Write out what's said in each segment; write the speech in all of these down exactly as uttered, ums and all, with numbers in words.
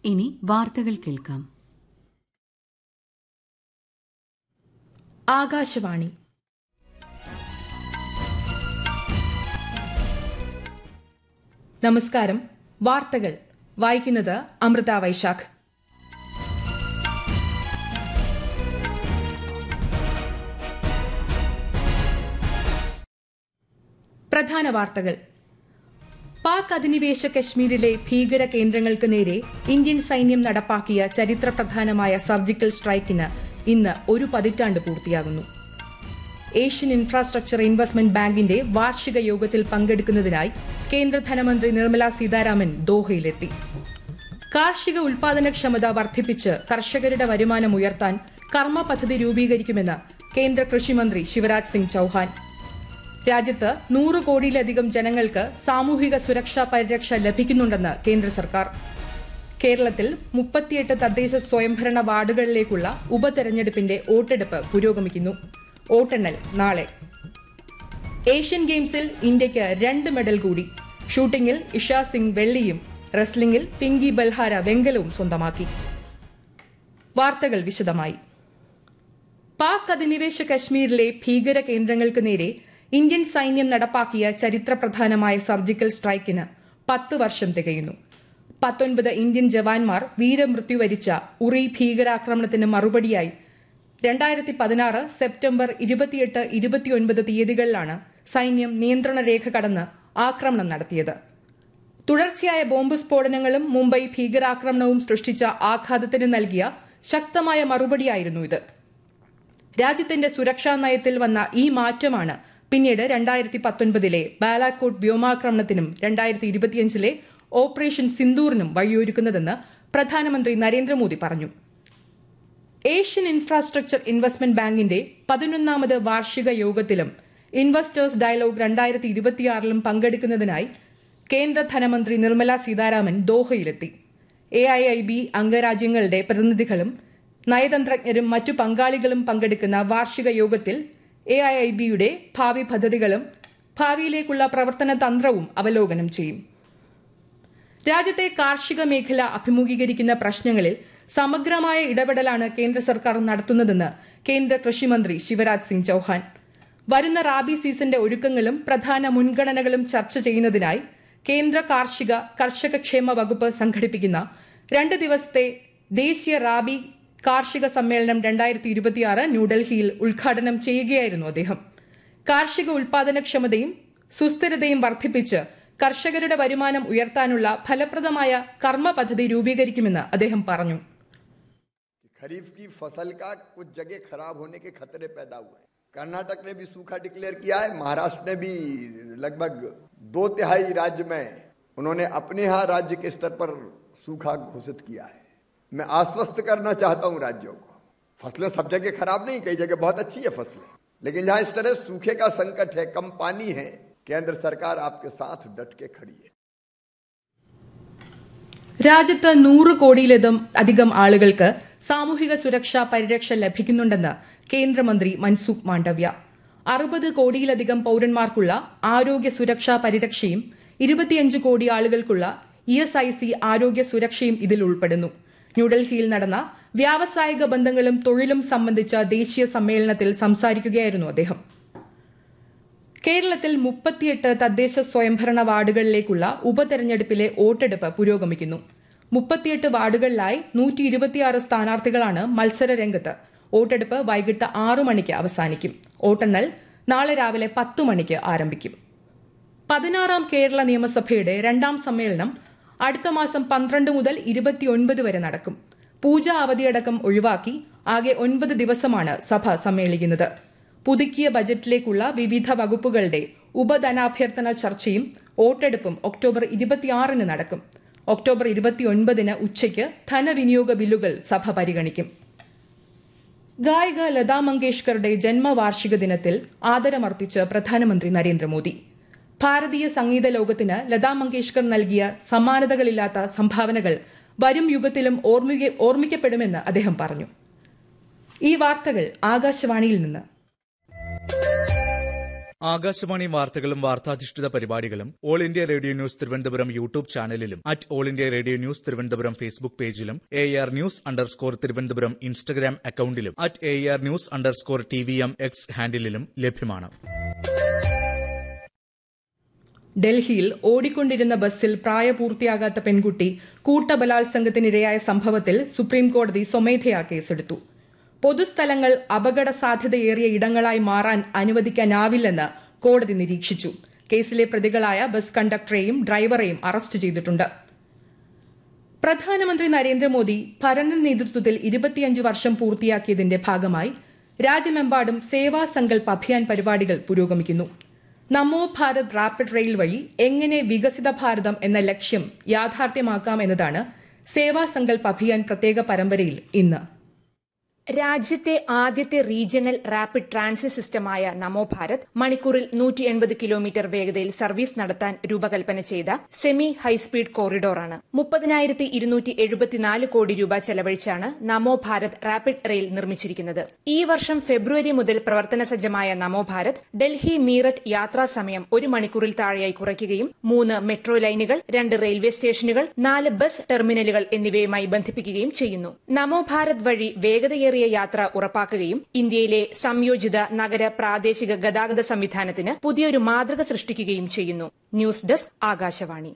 ഇനി വാർത്തകൾ കേൾക്കാം. ആകാശവാണി. നമസ്കാരം. വാർത്തകൾ വായിക്കുന്നത് അമൃത വൈശാഖ്. പ്രധാന വാർത്തകൾ. പാക് അധിനിവേശ കശ്മീരിലെ ഭീകര കേന്ദ്രങ്ങൾക്ക് നേരെ ഇന്ത്യൻ സൈന്യം നടപ്പാക്കിയ ചരിത്രപ്രധാനമായ സർജിക്കൽ സ്ട്രൈക്കിന് ഇന്ന് ഒരു പതിറ്റാണ്ട് പൂർത്തിയാകുന്നു. ഏഷ്യൻ ഇൻഫ്രാസ്ട്രക്ചർ ഇൻവെസ്റ്റ്മെന്റ് ബാങ്കിന്റെ വാർഷിക യോഗത്തിൽ പങ്കെടുക്കുന്നതിനായി കേന്ദ്ര ധനമന്ത്രി നിർമ്മല സീതാരാമൻ ദോഹയിലെത്തി. കാർഷിക ഉൽപാദനക്ഷമത വർദ്ധിപ്പിച്ച് കർഷകരുടെ വരുമാനം ഉയർത്താൻ കർമ്മ പദ്ധതി രൂപീകരിക്കുമെന്ന് കേന്ദ്ര കൃഷിമന്ത്രി ശിവരാജ് സിംഗ് ചൌഹാൻ. രാജ്യത്ത് നൂറ് കോടിയിലധികം ജനങ്ങൾക്ക് സാമൂഹിക സുരക്ഷാ പരിരക്ഷ ലഭിക്കുന്നുണ്ടെന്ന് കേന്ദ്ര സർക്കാർ. കേരളത്തിൽ മുപ്പത്തിയെട്ട് തദ്ദേശ സ്വയംഭരണ വാർഡുകളിലേക്കുള്ള ഉപതെരഞ്ഞെടുപ്പിന്റെ വോട്ടെടുപ്പ് പുരോഗമിക്കുന്നു. വോട്ടെണ്ണൽ നാളെ. ഏഷ്യൻ ഗെയിംസിൽ ഇന്ത്യയ്ക്ക് രണ്ട് മെഡൽ കൂടി. ഷൂട്ടിംഗിൽ ഇഷ സിംഗ് വെള്ളിയും റെസ്ലിംഗിൽ പിങ്കി ബൽഹാര വെങ്കലവും സ്വന്തമാക്കി. വാർത്തകൾ വിശദമായി. പാക് അധിനിവേശ കശ്മീരിലെ ഭീകര കേന്ദ്രങ്ങൾക്ക് നേരെ ഇന്ത്യൻ സൈന്യം നടപ്പാക്കിയ ചരിത്രപ്രധാനമായ സർജിക്കൽ സ്ട്രൈക്കിന് പത്ത് വർഷം തികയുന്നു. പത്തൊൻപത് ഇന്ത്യൻ ജവാന്മാർ വീരമൃത്യു വരിച്ച ഉറി ഭീകരാക്രമണത്തിന് മറുപടിയായി രണ്ടായിരത്തി പതിനാറ് സെപ്റ്റംബർ ഇരുപത്തിയെട്ട് ഇരുപത്തിയൊൻപത് തീയതികളിലാണ് സൈന്യം നിയന്ത്രണ രേഖ കടന്ന് ആക്രമണം നടത്തിയത്. തുടർച്ചയായ ബോംബ് സ്ഫോടനങ്ങളും മുംബൈ ഭീകരാക്രമണവും സൃഷ്ടിച്ച ആഘാതത്തിന് നൽകിയ ശക്തമായ മറുപടിയായിരുന്നു ഇത്. രാജ്യത്തിന്റെ സുരക്ഷാ നയത്തിൽ വന്ന ഈ മാറ്റമാണ് പിന്നീട് രണ്ടായിരത്തി പത്തൊൻപതിലെ ബാലാക്കോട്ട് വ്യോമാക്രമണത്തിനും രണ്ടായിരത്തി ഇരുപത്തിയഞ്ചിലെ ഓപ്പറേഷൻ സിന്ദൂറിനും വഴിയൊരുക്കുന്നതെന്ന് പ്രധാനമന്ത്രി നരേന്ദ്രമോദി പറഞ്ഞു. ഏഷ്യൻ ഇൻഫ്രാസ്ട്രക്ചർ ഇൻവെസ്റ്റ്മെന്റ് ബാങ്കിന്റെ പതിനൊന്നാമത് വാർഷിക യോഗത്തിലും ഇൻവെസ്റ്റേഴ്സ് ഡയലോഗ് രണ്ടായിരത്തി ഇരുപത്തിയാറിലും പങ്കെടുക്കുന്നതിനായി കേന്ദ്ര ധനമന്ത്രി Nirmala Sitharaman ദോഹയിലെത്തി. A I I B അംഗരാജ്യങ്ങളുടെ പ്രതിനിധികളും നയതന്ത്രജ്ഞരും മറ്റു പങ്കാളികളും പങ്കെടുക്കുന്ന വാർഷിക യോഗത്തിൽ എ ഐ ഐ ബിയുടെ ഭാവി പദ്ധതികളും ഭാവിയിലേക്കുള്ള പ്രവർത്തന തന്ത്രവും അവലോകനം ചെയ്യും. രാജ്യത്തെ കാർഷിക മേഖല അഭിമുഖീകരിക്കുന്ന പ്രശ്നങ്ങളിൽ സമഗ്രമായ ഇടപെടലാണ് കേന്ദ്ര സർക്കാർ നടത്തുന്നതെന്ന് കേന്ദ്ര കൃഷിമന്ത്രി ശിവരാജ് സിംഗ് ചൌഹാൻ. വരുന്ന റാബി സീസന്റെ ഒരുക്കങ്ങളും പ്രധാന മുൻഗണനകളും ചർച്ച ചെയ്യുന്നതിനായി കേന്ദ്ര കാർഷിക കർഷകക്ഷേമ വകുപ്പ് സംഘടിപ്പിക്കുന്ന രണ്ട് ദിവസത്തെ ദേശീയ റാബി കാർഷിക സമ്മേളനം രണ്ടായിരത്തി ഇരുപത്തിയാറ് ന്യൂഡൽഹിയിൽ ഉദ്ഘാടനം ചെയ്യുകയായിരുന്നു അദ്ദേഹം. കാർഷിക ഉൽപാദനക്ഷമതയും സുസ്ഥിരതയും വർദ്ധിപ്പിച്ച് കർഷകരുടെ വരുമാനം ഉയർത്താനുള്ള ഫലപ്രദമായ കർമ്മ പദ്ധതി രൂപീകരിക്കുമെന്ന് അദ്ദേഹം പറഞ്ഞു. खरीफ की फसल का कुछ जगह खराब होने के खतरे पैदा हुए हैं. कर्नाटक ने भी सूखा डिक्लेयर किया है. महाराष्ट्र ने भी लगभग दो तिहाई राज्य में उन्होंने अपने यहाँ राज्य के स्तर पर सूखा घोषित किया है. मैं आश्वस्त करना चाहता हूं राज्यों को, फसलें सब जगह खराब नहीं, कई जगह बहुत अच्छी है फसलें, लेकिन जहां इस तरह सूखे का संकट है, कम पानी है, केंद्र सरकार आपके साथ डट के खड़ी है. രാജ്യത്ത് നൂറ് കോടിയിലധികം അധികം ആളുകൾക്ക് സാമൂഹിക സുരക്ഷാ പരിരക്ഷ ലഭിക്കുന്നുണ്ടെന്ന് കേന്ദ്രമന്ത്രി മൻസുഖ് മാണ്ഡവ്യ. അറുപത് കോടിയിലധികം പൌരന്മാർക്കുള്ള ആരോഗ്യ സുരക്ഷാ പരിരക്ഷയും ഇരുപത്തിയഞ്ച് കോടി ആളുകൾക്കുള്ള ഇ എസ് ഐ സി ആരോഗ്യ സുരക്ഷയും ഇതിൽ ഉൾപ്പെടുന്നു. ന്യൂഡൽഹിയിൽ നടന്ന വ്യാവസായിക ബന്ധങ്ങളും തൊഴിലും സംബന്ധിച്ച ദേശീയ സമ്മേളനത്തിൽ സംസാരിക്കുകയായിരുന്നു അദ്ദേഹം. കേരളത്തിൽ മുപ്പത്തിയെട്ട് തദ്ദേശ സ്വയംഭരണ വാർഡുകളിലേക്കുള്ള ഉപതെരഞ്ഞെടുപ്പിലെ വോട്ടെടുപ്പ് പുരോഗമിക്കുന്നു. മുപ്പത്തിയെട്ട് വാർഡുകളിലായി നൂറ്റി ഇരുപത്തിയാറ് സ്ഥാനാർത്ഥികളാണ് മത്സര രംഗത്ത്. വോട്ടെടുപ്പ് വൈകിട്ട് ആറു മണിക്ക് അവസാനിക്കും. വോട്ടെണ്ണൽ നാളെ രാവിലെ പത്ത് മണിക്ക് ആരംഭിക്കും. പതിനാറാം കേരള നിയമസഭയുടെ രണ്ടാം സമ്മേളനം അടുത്ത മാസം പന്ത്രണ്ട് മുതൽ ഇരുപത്തിയൊൻപത് വരെ നടക്കും. പൂജാ അവധിയടക്കം ഒഴിവാക്കി ആകെ ഒൻപത് ദിവസമാണ് സഭ സമ്മേളിക്കുന്നത്. പുതുക്കിയ ബജറ്റിലേക്കുള്ള വിവിധ വകുപ്പുകളുടെ ഉപധനാഭ്യർത്ഥന ചർച്ചയും വോട്ടെടുപ്പും ഒക്ടോബർ ഇരുപത്തിയാറിന് നടക്കും. ഒക്ടോബർ ഇരുപത്തിയൊൻപതിന് ഉച്ചയ്ക്ക് ധനവിനിയോഗ ബില്ലുകൾ സഭ പരിഗണിക്കും. ഗായിക ലതാ മങ്കേഷ്കറുടെ ജന്മവാർഷിക ദിനത്തിൽ ആദരമർപ്പിച്ച് പ്രധാനമന്ത്രി നരേന്ദ്രമോദി. ഭാരതീയ സംഗീത ലോകത്തിന് ലതാ മങ്കേഷ്കർ നൽകിയ സമാനതകളില്ലാത്ത സംഭാവനകൾ വരും യുഗത്തിലും ഓർമ്മിക്കപ്പെടുമെന്ന് അദ്ദേഹം പറഞ്ഞു. ഈ വാർത്തകൾ ആകാശവാണിയിൽ നിന്ന്. ആകാശവാണി വാർത്തകളും വാർത്താധിഷ്ഠിത പരിപാടികളും all India radio news Thiruvananthapuram YouTube ചാനലിലും at all India radio news Thiruvananthapuram Facebook പേജിലും A R news underscore Thiruvananthapuram Instagram അക്കൌണ്ടിലും at A R news underscore T V M X ഹാൻഡിലും ലഭ്യമാണ്. ഡൽഹിയിൽ ഓടിക്കൊണ്ടിരുന്ന ബസ്സിൽ പ്രായപൂർത്തിയാകാത്ത പെൺകുട്ടി കൂട്ടബലാത്സംഗത്തിനിരയായ സംഭവത്തിൽ സുപ്രീംകോടതി സ്വമേധയാ കേസെടുത്തു. പൊതുസ്ഥലങ്ങൾ അപകട സാധ്യതയേറിയ ഇടങ്ങളായി മാറാൻ അനുവദിക്കാനാവില്ലെന്ന് കോടതി നിരീക്ഷിച്ചു. കേസിലെ പ്രതികളായ ബസ് കണ്ടക്ടറെയും ഡ്രൈവറെയും അറസ്റ്റ് ചെയ്തിട്ടുണ്ട്. പ്രധാനമന്ത്രി നരേന്ദ്രമോദി ഭരണ നേതൃത്വത്തിൽ ഇരുപത്തിയഞ്ച് വർഷം പൂർത്തിയാക്കിയതിന്റെ ഭാഗമായി രാജ്യമെമ്പാടും സേവാ സങ്കൽപ് അഭിയാൻ പരിപാടികൾ പുരോഗമിക്കുന്നു. നമോ ഭാരത് റാപ്പിഡ് റെയിൽ വഴി എങ്ങനെ വികസിത ഭാരതം എന്ന ലക്ഷ്യം യാഥാർത്ഥ്യമാക്കാം എന്നതാണ് സേവാ സങ്കൽപ് അഭിയാൻ പ്രത്യേക പരമ്പരയിൽ ഇന്ന്. രാജ്യത്തെ ആദ്യത്തെ റീജിയണൽ റാപ്പിഡ് ട്രാൻസിറ്റ് സിസ്റ്റമായ നമോ ഭാരത് മണിക്കൂറിൽ നൂറ്റി എൺപത് കിലോമീറ്റർ വേഗതയിൽ സർവീസ് നടത്താൻ രൂപകൽപ്പന ചെയ്ത സെമി ഹൈസ്പീഡ് കോറിഡോറാണ്. മുപ്പതിനായിരത്തി ഇരുന്നൂറ്റി എഴുപത്തിനാല് കോടി രൂപ ചെലവഴിച്ചാണ് നമോ ഭാരത് റാപ്പിഡ് റെയിൽ നിർമ്മിച്ചിരിക്കുന്നത്. ഈ വർഷം ഫെബ്രുവരി മുതൽ പ്രവർത്തന സജ്ജമായ നമോ ഭാരത് ഡൽഹി മീററ്റ് യാത്രാ സമയം ഒരു മണിക്കൂറിൽ താഴെയായി കുറയ്ക്കുകയും മൂന്ന് മെട്രോ ലൈനുകൾ, രണ്ട് റെയിൽവേ സ്റ്റേഷനുകൾ, നാല് ബസ് ടെർമിനലുകൾ എന്നിവയുമായി ബന്ധിപ്പിക്കുകയും ചെയ്യുന്നു. നമോ ഭാരത് വഴി വേഗതയേറിയ യാത്ര ഉറപ്പാക്കുകയും ഇന്ത്യയിലെ സംയോജിത നഗര പ്രാദേശിക ഗതാഗത സംവിധാനത്തിന് പുതിയൊരു മാതൃക സൃഷ്ടിക്കുകയും ചെയ്യുന്നു. News desk Akashvani.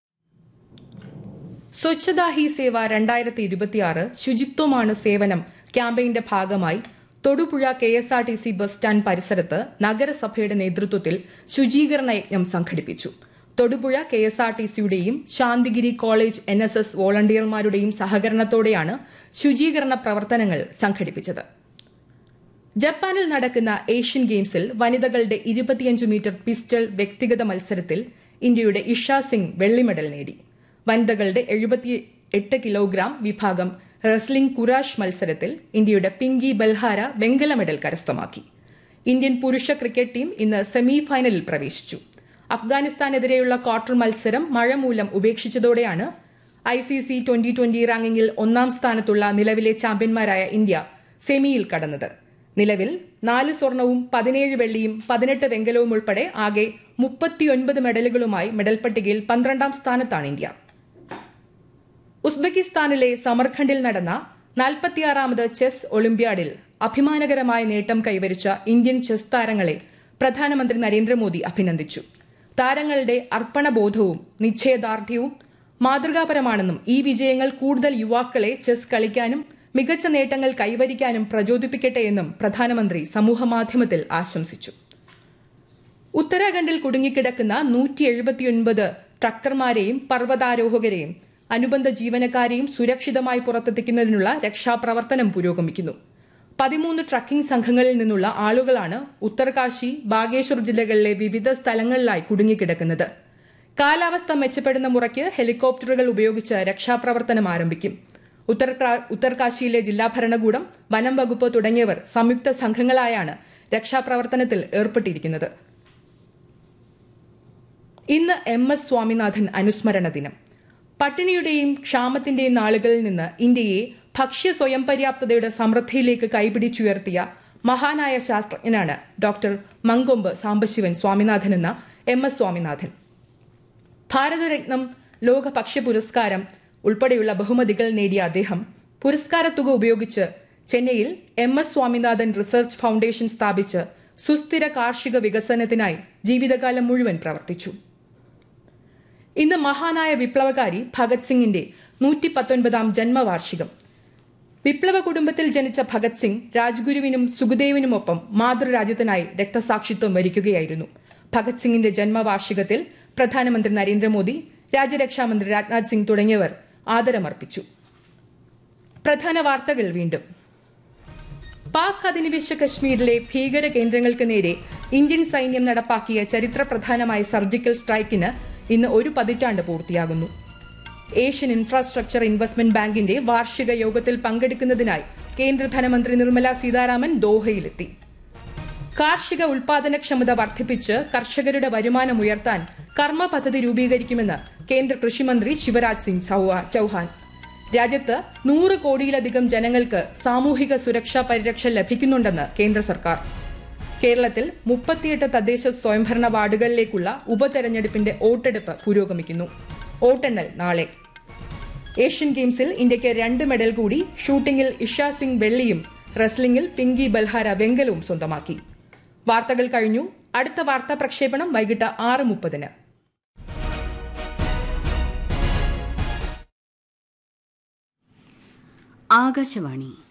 സ്വച്ഛതാ ഹി സേവ രണ്ടായിരത്തി ഇരുപത്തിയാറ് ശുചിത്വമാണ് സേവനം ക്യാമ്പയിന്റെ ഭാഗമായി Thodupuzha K S R T C bus stand പരിസരത്ത് നഗരസഭയുടെ നേതൃത്വത്തിൽ ശുചീകരണ യജ്ഞം സംഘടിപ്പിച്ചു. Thodupuzha K S R T സിയുടെയും Santhigiri college N S S വോളണ്ടിയർമാരുടെയും സഹകരണത്തോടെയാണ് ശുചീകരണ പ്രവർത്തനങ്ങൾ സംഘടിപ്പിച്ചത്. ജപ്പാനിൽ നടക്കുന്ന ഏഷ്യൻ ഗെയിംസിൽ വനിതകളുടെ ഇരുപത്തിയഞ്ച് മീറ്റർ പിസ്റ്റൾ വ്യക്തിഗത മത്സരത്തിൽ ഇന്ത്യയുടെ ഇഷ സിംഗ് വെള്ളി മെഡൽ നേടി. വനിതകളുടെ എഴുപത്തിയെട്ട് കിലോഗ്രാം വിഭാഗം റെസ്ലിംഗ് കുറാഷ് മത്സരത്തിൽ ഇന്ത്യയുടെ പിങ്കി ബൽഹാര വെങ്കല മെഡൽ കരസ്ഥമാക്കി. ഇന്ത്യൻ പുരുഷ ക്രിക്കറ്റ് ടീം ഇന്ന് സെമി ഫൈനലിൽ പ്രവേശിച്ചു. അഫ്ഗാനിസ്ഥാനെതിരെയുള്ള ക്വാർട്ടർ മത്സരം മഴ മൂലം ഉപേക്ഷിച്ചതോടെയാണ് I C C twenty twenty റാങ്കിങ്ങിൽ ഒന്നാം സ്ഥാനത്തുള്ള നിലവിലെ ചാമ്പ്യന്മാരായ ഇന്ത്യ സെമിയിൽ കടന്നത്. നിലവിൽ നാല് സ്വർണവും പതിനേഴ് വെള്ളിയും പതിനെട്ട് വെങ്കലവും ഉൾപ്പെടെ ആകെ മുപ്പത്തിയൊൻപത് മെഡലുകളുമായി മെഡൽ പട്ടികയിൽ പന്ത്രണ്ടാം സ്ഥാനത്താണ് ഇന്ത്യ. ഉസ്ബെക്കിസ്ഥാനിലെ സമർഖണ്ഡിൽ നടന്ന നാൽപ്പത്തിയാറാമത് ചെസ് ഒളിമ്പ്യാഡിൽ അഭിമാനകരമായ നേട്ടം കൈവരിച്ച ഇന്ത്യൻ ചെസ് താരങ്ങളെ പ്രധാനമന്ത്രി നരേന്ദ്രമോദി അഭിനന്ദിച്ചു. താരങ്ങളുടെ അർപ്പണബോധവും നിശ്ചയദാർഢ്യവും മാതൃകാപരമാണെന്നും ഈ വിജയങ്ങൾ കൂടുതൽ യുവാക്കളെ ചെസ് കളിക്കാനും മികച്ച നേട്ടങ്ങൾ കൈവരിക്കാനും പ്രചോദിപ്പിക്കട്ടെ എന്നും പ്രധാനമന്ത്രി സമൂഹമാധ്യമത്തിൽ ആശംസിച്ചു. ഉത്തരാഖണ്ഡിൽ കുടുങ്ങിക്കിടക്കുന്ന നൂറ്റി എഴുപത്തിയൊൻപത് ട്രക്കർമാരെയും പർവ്വതാരോഹകരെയും അനുബന്ധ ജീവനക്കാരെയും സുരക്ഷിതമായി പുറത്തെത്തിക്കുന്നതിനുള്ള രക്ഷാപ്രവർത്തനം പുരോഗമിക്കുന്നു. പതിമൂന്ന് ട്രക്കിംഗ് സംഘങ്ങളിൽ നിന്നുള്ള ആളുകളാണ് ഉത്തർകാശി, ബാഗേശ്വർ ജില്ലകളിലെ വിവിധ സ്ഥലങ്ങളിലായി കുടുങ്ങിക്കിടക്കുന്നത്. കാലാവസ്ഥ മെച്ചപ്പെടുന്ന മുറയ്ക്ക് ഹെലികോപ്റ്ററുകൾ ഉപയോഗിച്ച് രക്ഷാപ്രവർത്തനം ആരംഭിക്കും. ഉത്തർകാശിയിലെ ജില്ലാ ഭരണകൂടം, വനം വകുപ്പ് തുടങ്ങിയവർ സംയുക്ത സംഘങ്ങളായാണ് രക്ഷാപ്രവർത്തനത്തിൽ ഏർപ്പെട്ടിരിക്കുന്നത്. ഇന്ന് എം എസ് സ്വാമിനാഥൻ അനുസ്മരണ ദിനം. പട്ടിണിയുടെയും ക്ഷാമത്തിന്റെയും നാളുകളിൽ നിന്ന് ഇന്ത്യയെ ഭക്ഷ്യ സ്വയം പര്യാപ്തതയുടെ സമൃദ്ധിയിലേക്ക് കൈപിടിച്ചുയർത്തിയ മഹാനായ ശാസ്ത്രജ്ഞനാണ് ഡോക്ടർ മങ്കൊമ്പ് സാംബശിവൻ സ്വാമിനാഥൻ എന്ന എം എസ് സ്വാമിനാഥൻ. ഭാരതരത്നം, ലോക ഭക്ഷ്യ പുരസ്കാരം ഉൾപ്പെടെയുള്ള ബഹുമതികൾ നേടിയ അദ്ദേഹം പുരസ്കാരത്തുക ഉപയോഗിച്ച് ചെന്നൈയിൽ M S Swaminathan research foundation സ്ഥാപിച്ച് സുസ്ഥിര കാർഷിക വികസനത്തിനായി ജീവിതകാലം മുഴുവൻ പ്രവർത്തിച്ചു. ഇന്ന് മഹാനായ വിപ്ലവകാരി ഭഗത് സിംഗിന്റെ നൂറ്റി പത്തൊൻപതാം ജന്മവാർഷികം. വിപ്ലവ കുടുംബത്തിൽ ജനിച്ച ഭഗത് സിംഗ് രാജ്ഗുരുവിനും സുഖദേവിനുമൊപ്പം മാതൃരാജ്യത്തിനായി രക്തസാക്ഷിത്വം വരിക്കുകയായിരുന്നു. ഭഗത് സിംഗിന്റെ ജന്മവാർഷികത്തിൽ പ്രധാനമന്ത്രി നരേന്ദ്രമോദി, രാജ്യരക്ഷാമന്ത്രി രാജ്നാഥ് സിംഗ് തുടങ്ങിയവർ ആദരമർപ്പിച്ചു. പ്രധാന വാർത്തകൾ വീണ്ടും. പാക് അധിനിവേശ കശ്മീരിലെ ഭീകര കേന്ദ്രങ്ങൾക്ക് നേരെ ഇന്ത്യൻ സൈന്യം നടപ്പാക്കിയ ചരിത്രപ്രധാനമായ സർജിക്കൽ സ്ട്രൈക്കിന് ഇന്ന് ഒരു പതിറ്റാണ്ട് പൂർത്തിയാകുന്നു. ഏഷ്യൻ ഇൻഫ്രാസ്ട്രക്ചർ ഇൻവെസ്റ്റ്മെന്റ് ബാങ്കിന്റെ വാർഷിക യോഗത്തിൽ പങ്കെടുക്കുന്നതിനായി കേന്ദ്ര ധനമന്ത്രി നിർമ്മല സീതാരാമൻ ദോഹയിലെത്തി. കാർഷിക ഉൽപാദനക്ഷമത വർദ്ധിപ്പിച്ച് കർഷകരുടെ വരുമാനം ഉയർത്താൻ കർമ്മ പദ്ധതി രൂപീകരിക്കുമെന്ന് കേന്ദ്ര കൃഷിമന്ത്രി ശിവരാജ് സിംഗ് ചൌഹാൻ. രാജ്യത്ത് നൂറ് കോടിയിലധികം ജനങ്ങൾക്ക് സാമൂഹിക സുരക്ഷാ പരിരക്ഷ ലഭിക്കുന്നുണ്ടെന്ന് കേന്ദ്ര സർക്കാർ. കേരളത്തിൽ മുപ്പത്തിയെട്ട് തദ്ദേശ സ്വയംഭരണ വാർഡുകളിലേക്കുള്ള ഉപതെരഞ്ഞെടുപ്പിന്റെ വോട്ടെടുപ്പ് പുരോഗമിക്കുന്നു. വോട്ടെണ്ണൽ നാളെ. ഏഷ്യൻ ഗെയിംസിൽ ഇന്ത്യയ്ക്ക് രണ്ട് മെഡൽ കൂടി. ഷൂട്ടിംഗിൽ ഇഷ സിംഗ് വെള്ളിയും റെസ്ലിംഗിൽ പിങ്കി ബൽഹാര വെങ്കലവും സ്വന്തമാക്കി. വാർത്തകൾ കഴിഞ്ഞു. അടുത്ത വാർത്താ പ്രക്ഷേപണം വൈകിട്ട് ആറ് മുപ്പതിന്. ആകാശവാണി